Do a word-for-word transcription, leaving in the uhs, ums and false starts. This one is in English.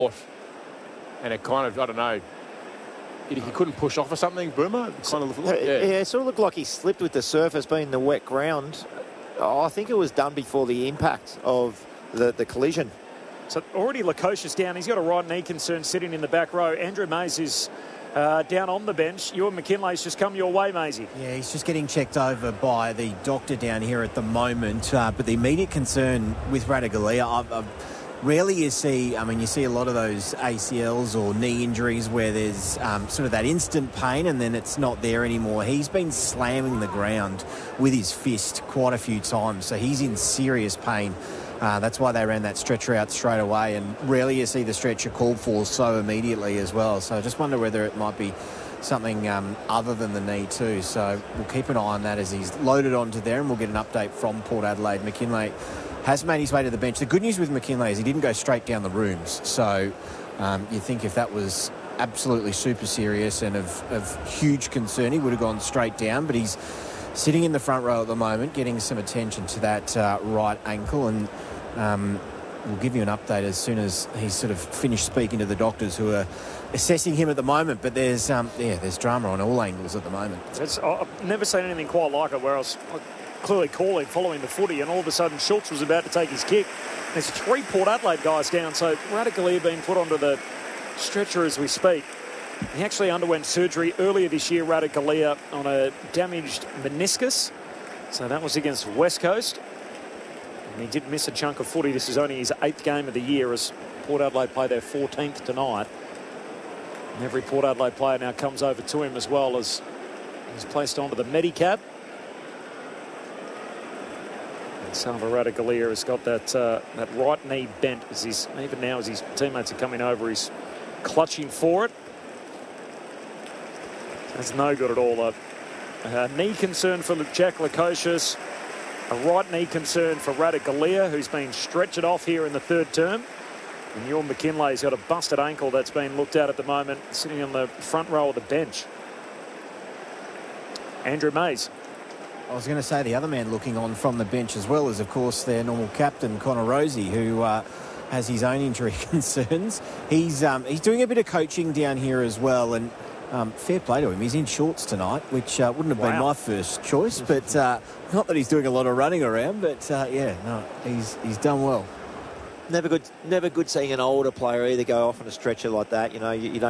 and it kind of, I don't know, he, he couldn't push off or something, Boomer? It kind of looked, yeah. yeah, it sort of looked like he slipped with the surface being the wet ground. Oh, I think it was done before the impact of the, the collision. So already Lukosius down. He's got a right knee concern sitting in the back row. Andrew Mays is uh, down on the bench. Ewan McKinlay's just come your way, Maisie. Yeah, he's just getting checked over by the doctor down here at the moment. Uh, but the immediate concern with Ratugolea, I've, I've rarely you see, I mean, you see a lot of those A C Ls or knee injuries where there's um, sort of that instant pain and then it's not there anymore. He's been slamming the ground with his fist quite a few times, so he's in serious pain. Uh, that's why they ran that stretcher out straight away, and rarely you see the stretcher called for so immediately as well. So I just wonder whether it might be something um, other than the knee too. So we'll keep an eye on that as he's loaded onto there, and we'll get an update from Port Adelaide. McKinlay has made his way to the bench. The good news with McKinlay is he didn't go straight down the rooms. So um, you think if that was absolutely super serious and of, of huge concern, he would have gone straight down, but he's sitting in the front row at the moment, getting some attention to that uh, right ankle, and um, we'll give you an update as soon as he's sort of finished speaking to the doctors who are assessing him at the moment. But there's um, yeah, there's drama on all angles at the moment. It's, I've never seen anything quite like it, where I was clearly calling, following the footy, and all of a sudden Schultz was about to take his kick. There's three Port Adelaide guys down, so Ratugolea being put onto the stretcher as we speak. He actually underwent surgery earlier this year, Ratugolea, on a damaged meniscus. So that was against West Coast. And he did miss a chunk of footy. This is only his eighth game of the year as Port Adelaide play their fourteenth tonight. And every Port Adelaide player now comes over to him as well as he's placed onto the Medicab. And Salva Ratugolea has got that, uh, that right knee bent as he's, even now as his teammates are coming over, he's clutching for it. That's no good at all. A, a knee concern for Jack Lukosius. A right knee concern for Ratugolea, who's been stretchered off here in the third term. And Ewan McKinlay's got a busted ankle that's been looked at at the moment, sitting on the front row of the bench. Andrew Mays. I was going to say the other man looking on from the bench as well is, of course, their normal captain, Connor Rozee, who uh, has his own injury concerns. He's, um, he's doing a bit of coaching down here as well, and Um, fair play to him. He's in shorts tonight, which uh, wouldn't have wow. been my first choice, but uh, not that he's doing a lot of running around, but uh, yeah, no, he's he's done well. Never good, never good seeing an older player either go off on a stretcher like that. You know, you, you don't.